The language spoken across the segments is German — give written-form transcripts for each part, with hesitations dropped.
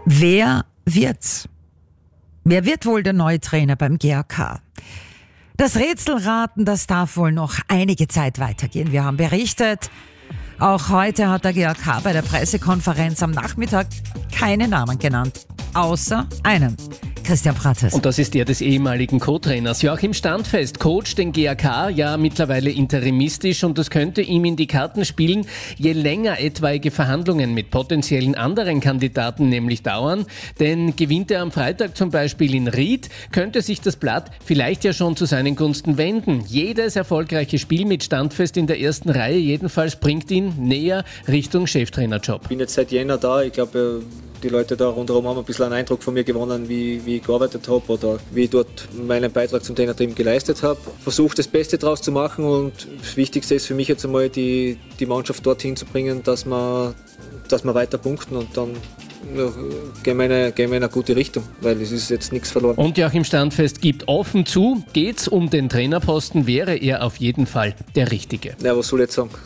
Wer wird's? Wer wird wohl der neue Trainer beim GAK? Das Rätselraten, das darf wohl noch einige Zeit weitergehen. Wir haben berichtet, auch heute hat der GAK bei der Pressekonferenz am Nachmittag keine Namen genannt, außer einen. Christian Prates. Und das ist der des ehemaligen Co-Trainers. Joachim Standfest coacht den GAK ja mittlerweile interimistisch und das könnte ihm in die Karten spielen, je länger etwaige Verhandlungen mit potenziellen anderen Kandidaten nämlich dauern. Denn gewinnt er am Freitag zum Beispiel in Ried, könnte sich das Blatt vielleicht ja schon zu seinen Gunsten wenden. Jedes erfolgreiche Spiel mit Standfest in der ersten Reihe jedenfalls bringt ihn näher Richtung Cheftrainerjob. Ich bin jetzt seit Jänner da. Ich glaube, die Leute da rundherum haben ein bisschen einen Eindruck von mir gewonnen, wie ich gearbeitet habe oder wie ich dort meinen Beitrag zum Trainerteam geleistet habe. Versuche das Beste draus zu machen und das Wichtigste ist für mich jetzt einmal die Mannschaft dorthin zu bringen, dass wir weiter punkten und dann gehen wir in eine gute Richtung, weil es ist jetzt nichts verloren. Und Joachim Standfest gibt offen zu, geht's um den Trainerposten, wäre er auf jeden Fall der Richtige. Ja, was soll ich jetzt sagen?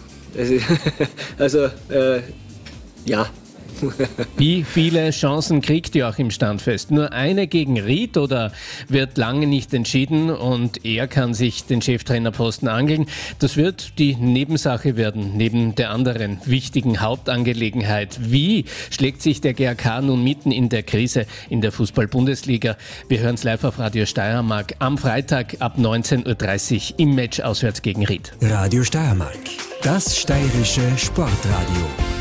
Ja. Wie viele Chancen kriegt Joachim Standfest? Nur eine gegen Ried oder wird lange nicht entschieden und er kann sich den Cheftrainerposten angeln? Das wird die Nebensache werden, neben der anderen wichtigen Hauptangelegenheit. Wie schlägt sich der GAK nun mitten in der Krise in der Fußball-Bundesliga? Wir hören es live auf Radio Steiermark am Freitag ab 19.30 Uhr im Match auswärts gegen Ried. Radio Steiermark, das steirische Sportradio.